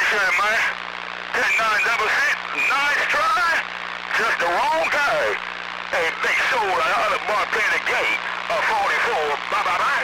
sir, man. 10-9 nice try. Just the wrong guy. Hey, big soul out of the bar playing the gate. 44, bye-bye-bye.